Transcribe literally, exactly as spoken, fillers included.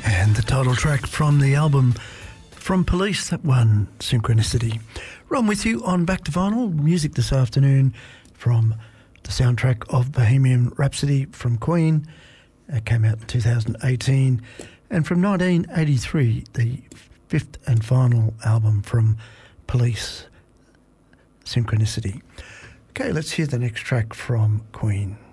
And the title track from the album From Police, that one, Synchronicity. Ron with you on Back to Vinyl, music this afternoon from the soundtrack of Bohemian Rhapsody from Queen. It came out in two thousand eighteen. And from nineteen eighty-three, the fifth and final album from Police, Synchronicity. Okay, let's hear the next track from Queen.